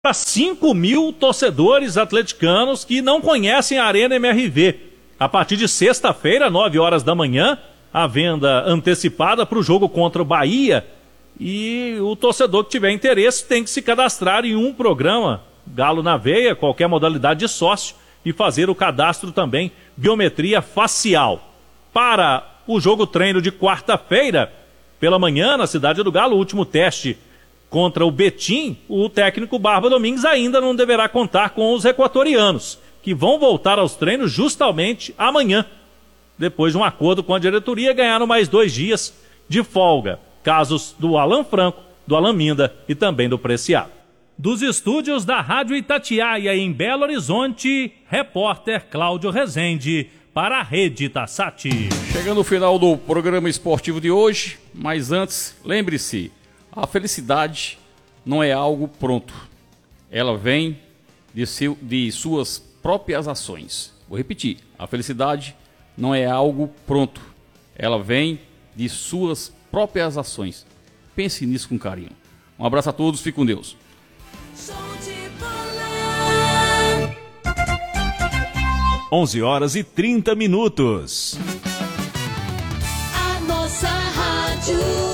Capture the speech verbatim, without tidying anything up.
para cinco mil torcedores atleticanos que não conhecem a Arena M R V. A partir de sexta-feira, nove horas da manhã, a venda antecipada para o jogo contra o Bahia. E o torcedor que tiver interesse tem que se cadastrar em um programa Galo na Veia, qualquer modalidade de sócio, e fazer o cadastro também, biometria facial. Para o jogo treino de quarta-feira, pela manhã, na Cidade do Galo, o último teste contra o Betim, o técnico Barba Domingues ainda não deverá contar com os equatorianos, que vão voltar aos treinos justamente amanhã. Depois de um acordo com a diretoria, ganharam mais dois dias de folga. Casos do Alan Franco, do Alan Minda e também do Preciado. Dos estúdios da Rádio Itatiaia em Belo Horizonte, repórter Cláudio Rezende para a Rede Tassati. Chegando ao final do programa esportivo de hoje, mas antes, lembre-se, a felicidade não é algo pronto. Ela vem de, seu, de suas próprias ações. Vou repetir, a felicidade não é algo pronto. Ela vem de suas próprias ações. Pense nisso com carinho. Um abraço a todos, fique com Deus. onze horas e trinta minutos. A nossa rádio